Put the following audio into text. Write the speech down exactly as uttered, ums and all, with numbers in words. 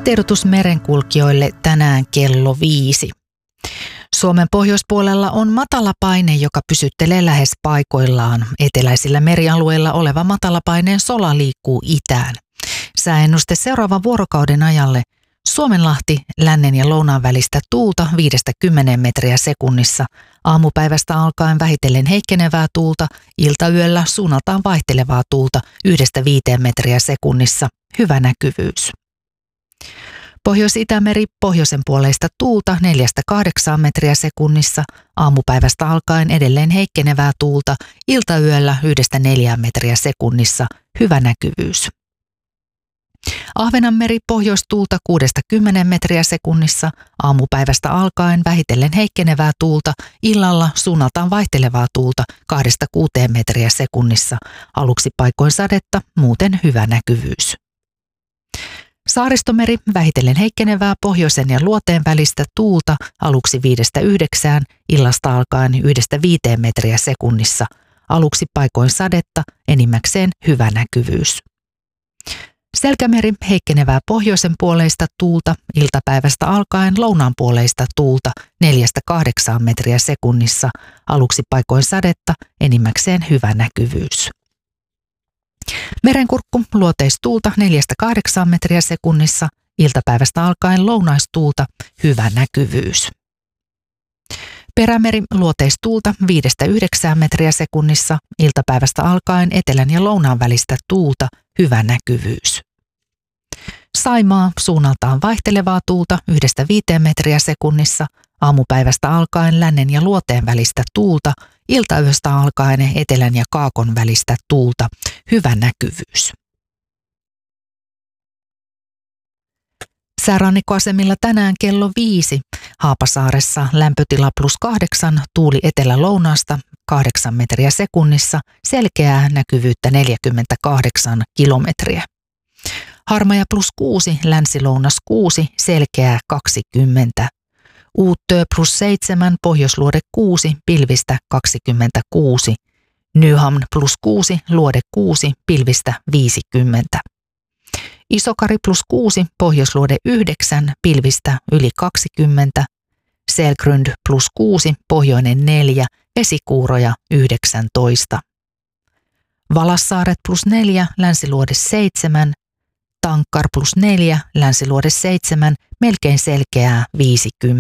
Tiedotus merenkulkijoille tänään kello viisi. Suomen pohjoispuolella on matalapaine, joka pysyttelee lähes paikoillaan. Eteläisillä merialueilla oleva matalapaineen sola liikkuu itään. Sääennuste seuraavan vuorokauden ajalle: Suomenlahti, lännen ja lounaan välistä tuulta viidestä kymmeneen metriä sekunnissa. Aamupäivästä alkaen vähitellen heikkenevää tuulta, iltayöllä suunnaltaan vaihtelevaa tuulta yhdestä viiteen metriä sekunnissa. Hyvä näkyvyys. Pohjois-Itämeri, pohjoisen puoleista tuulta neljästä kahdeksaan metriä sekunnissa. Aamupäivästä alkaen edelleen heikkenevää tuulta, iltayöllä yhdestä neljään metriä sekunnissa. Hyvä näkyvyys. Ahvenanmeri, pohjoistuulta kuudesta kymmeneen metriä sekunnissa. Aamupäivästä alkaen vähitellen heikkenevää tuulta, illalla suunnaltaan vaihtelevaa tuulta kahdesta kuuteen metriä sekunnissa. Aluksi paikoin sadetta, muuten hyvä näkyvyys. Saaristomeri, vähitellen heikkenevää pohjoisen ja luoteen välistä tuulta, aluksi viidestä yhdeksään, illasta alkaen yhdestä viiteen metriä sekunnissa. Aluksi paikoin sadetta, enimmäkseen hyvä näkyvyys. Selkämeri, heikkenevää pohjoisen puoleista tuulta, iltapäivästä alkaen lounaanpuoleista tuulta neljästä kahdeksaan metriä sekunnissa. Aluksi paikoin sadetta, enimmäkseen hyvä näkyvyys. Merenkurkku, luoteistuulta neljästä kahdeksaan metriä sekunnissa, iltapäivästä alkaen lounaistuulta, hyvä näkyvyys. Perämeri, luoteistuulta viidestä yhdeksään metriä sekunnissa, iltapäivästä alkaen etelän ja lounaan välistä tuulta, hyvä näkyvyys. Saimaa, suunnaltaan vaihtelevaa tuulta yhdestä viiteen metriä sekunnissa, aamupäivästä alkaen lännen ja luoteen välistä tuulta, iltayöstä alkaen etelän ja kaakon välistä tuulta, hyvä näkyvyys. Säärannikkoasemilla tänään kello viisi. Haapasaaressa lämpötila plus kahdeksan, tuuli etelä-lounaasta kahdeksan metriä sekunnissa, selkeää näkyvyyttä neljäkymmentäkahdeksan kilometriä. Harmaja plus kuusi, länsi-lounas kuusi, selkeää kaksikymmentä. Uuttö plus seitsemän, pohjoisluode kuusi, pilvistä kaksikymmentäkuusi. Nyhamn plus kuusi, luode kuusi, pilvistä viisikymmentä. Isokari plus kuusi, pohjoisluode yhdeksän, pilvistä yli kaksikymmentä. Selgrund plus kuusi, pohjoinen neljä, vesikuuroja yhdeksäntoista. Valassaaret plus neljä, länsiluode seitsemän. Tankkar plus neljä, länsiluode seitsemän, melkein selkeää viisikymmentä.